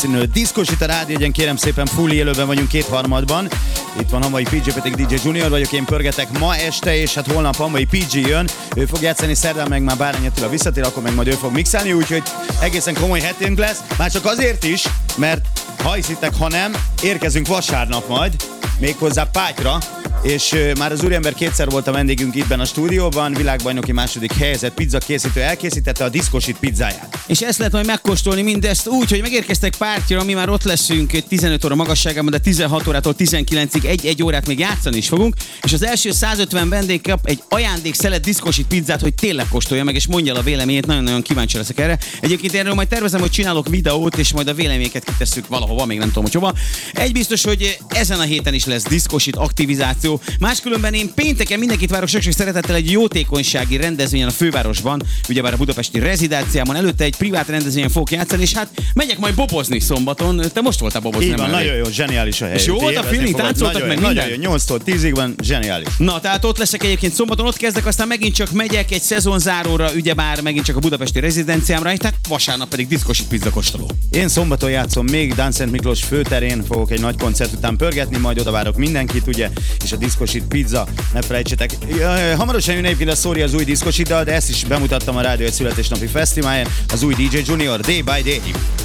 Diszkosít a rádió, egyen kérem szépen, fully élőben vagyunk 2/3-ban. Itt van Hamvai PJ, pedig DJ Junior vagyok, én pörgetek ma este, és hát holnap Hamvai PJ jön. Ő fog játszani, szerdán meg már Bárány Attila visszatér, akkor meg majd ő fog mixelni, úgyhogy egészen komoly hetünk lesz. Már csak azért is, mert ha hiszitek, ha nem, érkezünk vasárnap majd, méghozzá Pátyra, és már az úriember kétszer volt a vendégünk itt a stúdióban, világbajnoki második helyezett pizza készítő elkészítette a Diszkosít pizzáját. És ezt lehet majd megkóstolni mindezt úgy, hogy megérkeztek Pátyra, mi már ott leszünk 15 óra magasságában, de 16 órától 19-ig egy órát még játszani is fogunk, és az első 150 vendég kap egy ajándékszelet Diszkosít pizzát, hogy tényleg kóstolja meg, és mondja a véleményét, nagyon-nagyon kíváncsi leszek erre. Egyébként erről majd tervezem, hogy csinálok videót, és majd a véleményeket kitesszük valahova, még nem tudom, hogy hova. Egy biztos, hogy ezen a héten is lesz Diszkosít aktivizáció. Máskülönben én pénteken mindenkit várok sok-sok szeretettel egy jótékonysági rendezvényen a fővárosban, ugyebár a budapesti rezidenciában, előtte egy privát rendezvényen fogok játszani, és hát megyek majd bobozni szombaton. Te most voltál bobozni, így van, nagyon jó, zseniális a hely. És jó volt a feeling, táncoltak meg minden? Nagyon jó, 8-tól 10-ig van, zseniális. Na, tehát ott leszek egyébként szombaton, ott kezdek, aztán megint csak megyek egy szezonzáróra, ugyebár megint csak a budapesti rezidenciámra, tehát vasárnap pedig Diszkosít pizza kóstoló. Én szombaton játszom még Szent Miklós főterén, fogok egy nagy koncert után pörgetni, majd oda várok mindenkit, ugye, és a Diszkosít pizza, ne felejtsetek. Hamarosan jön egyébként a Sorry az új Diszkosíddal, de ezt is bemutattam a rádió egy születésnapi fesztiválján, az új DJ Junior, Day by Day.